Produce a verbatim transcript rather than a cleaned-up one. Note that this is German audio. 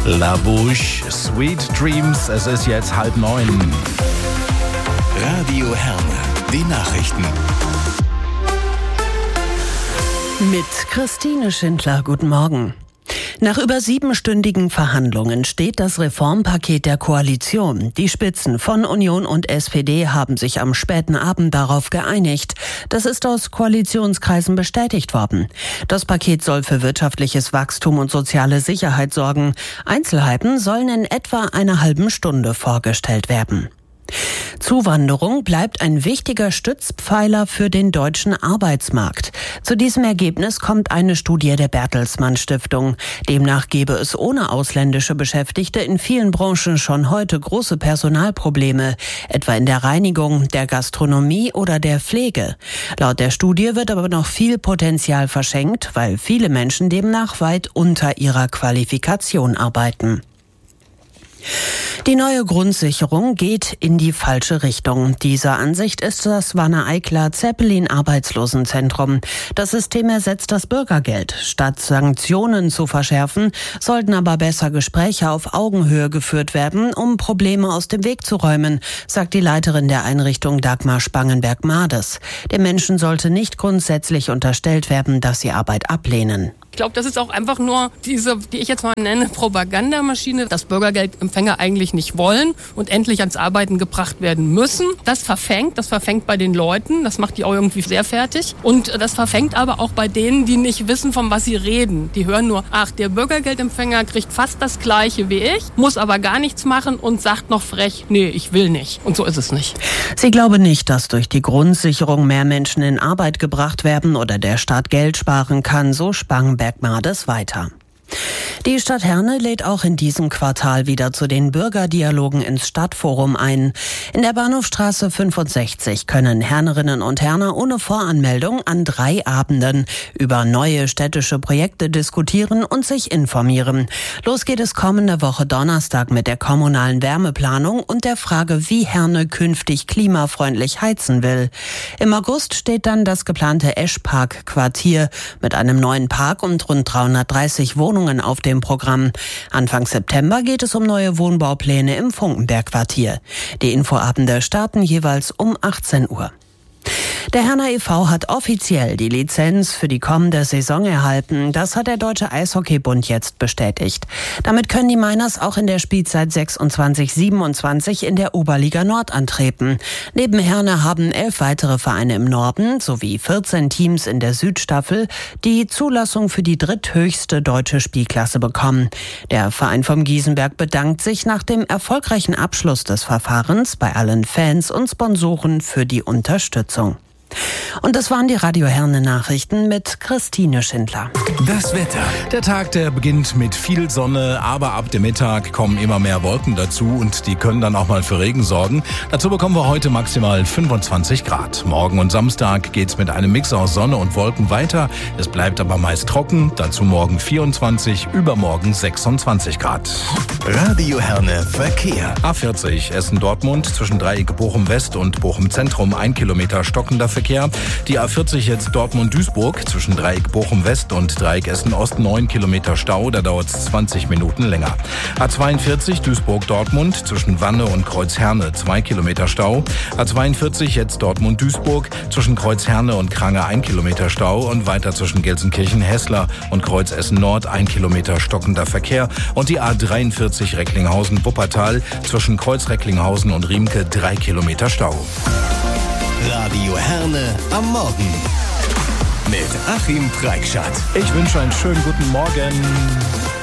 La Bouche, Sweet Dreams, es ist jetzt halb neun. Radio Herne, die Nachrichten. Mit Christine Schindler, guten Morgen. Nach über siebenstündigen Verhandlungen steht das Reformpaket der Koalition. Die Spitzen von Union und S P D haben sich am späten Abend darauf geeinigt. Das ist aus Koalitionskreisen bestätigt worden. Das Paket soll für wirtschaftliches Wachstum und soziale Sicherheit sorgen. Einzelheiten sollen in etwa einer halben Stunde vorgestellt werden. Zuwanderung bleibt ein wichtiger Stützpfeiler für den deutschen Arbeitsmarkt. Zu diesem Ergebnis kommt eine Studie der Bertelsmann Stiftung. Demnach gäbe es ohne ausländische Beschäftigte in vielen Branchen schon heute große Personalprobleme, etwa in der Reinigung, der Gastronomie oder der Pflege. Laut der Studie wird aber noch viel Potenzial verschenkt, weil viele Menschen demnach weit unter ihrer Qualifikation arbeiten. Die neue Grundsicherung geht in die falsche Richtung. Dieser Ansicht ist das Wanne-Eicler-Zeppelin-Arbeitslosenzentrum. Das System ersetzt das Bürgergeld. Statt Sanktionen zu verschärfen, sollten aber besser Gespräche auf Augenhöhe geführt werden, um Probleme aus dem Weg zu räumen, sagt die Leiterin der Einrichtung Dagmar Spangenberg-Mades. Den Menschen sollte nicht grundsätzlich unterstellt werden, dass sie Arbeit ablehnen. Ich glaube, das ist auch einfach nur diese, die ich jetzt mal nenne, Propagandamaschine, dass Bürgergeldempfänger eigentlich nicht wollen und endlich ans Arbeiten gebracht werden müssen. Das verfängt, das verfängt bei den Leuten, das macht die auch irgendwie sehr fertig. Und das verfängt aber auch bei denen, die nicht wissen, von was sie reden. Die hören nur, ach, der Bürgergeldempfänger kriegt fast das Gleiche wie ich, muss aber gar nichts machen und sagt noch frech, nee, ich will nicht. Und so ist es nicht. Sie glaube nicht, dass durch die Grundsicherung mehr Menschen in Arbeit gebracht werden oder der Staat Geld sparen kann, so Spangenberg-Mades weiter. Die Stadt Herne lädt auch in diesem Quartal wieder zu den Bürgerdialogen ins Stadtforum ein. In der Bahnhofstraße fünfundsechzig können Hernerinnen und Herner ohne Voranmeldung an drei Abenden über neue städtische Projekte diskutieren und sich informieren. Los geht es kommende Woche Donnerstag mit der kommunalen Wärmeplanung und der Frage, wie Herne künftig klimafreundlich heizen will. Im August steht dann das geplante Eschpark-Quartier mit einem neuen Park und rund dreihundertdreißig Wohnungen auf dem Programm. Anfang September geht es um neue Wohnbaupläne im Funkenberg-Quartier. Die Infoabende starten jeweils um achtzehn Uhr. Der Herner e V hat offiziell die Lizenz für die kommende Saison erhalten. Das hat der Deutsche Eishockeybund jetzt bestätigt. Damit können die Miners auch in der Spielzeit sechsundzwanzig siebenundzwanzig in der Oberliga Nord antreten. Neben Herner haben elf weitere Vereine im Norden sowie vierzehn Teams in der Südstaffel die Zulassung für die dritthöchste deutsche Spielklasse bekommen. Der Verein vom Giesenberg bedankt sich nach dem erfolgreichen Abschluss des Verfahrens bei allen Fans und Sponsoren für die Unterstützung. Und das waren die Radio Herne Nachrichten mit Christine Schindler. Das Wetter. Der Tag, der beginnt mit viel Sonne, aber ab dem Mittag kommen immer mehr Wolken dazu und die können dann auch mal für Regen sorgen. Dazu bekommen wir heute maximal fünfundzwanzig Grad. Morgen und Samstag geht's mit einem Mix aus Sonne und Wolken weiter. Es bleibt aber meist trocken. Dazu morgen vierundzwanzig, übermorgen sechsundzwanzig Grad. Radio Herne Verkehr. A vierzig Essen-Dortmund zwischen Dreieck Bochum-West und Bochum-Zentrum ein Kilometer stockender Verkehr. Die A vierzig jetzt Dortmund-Duisburg zwischen Dreieck Bochum-West und Dreieck Essen-Ost neun Kilometer Stau, da dauert es zwanzig Minuten länger. A zweiundvierzig Duisburg-Dortmund zwischen Wanne und Kreuz-Herne zwei Kilometer Stau. A zweiundvierzig jetzt Dortmund-Duisburg zwischen Kreuz-Herne und Krange ein Kilometer Stau und weiter zwischen Gelsenkirchen-Hessler und Kreuz-Essen-Nord ein Kilometer stockender Verkehr. Und die A dreiundvierzig Recklinghausen-Wuppertal zwischen Kreuz-Recklinghausen und Riemke drei Kilometer Stau. Radio Herne am Morgen mit Achim Preikschat. Ich wünsche einen schönen guten Morgen.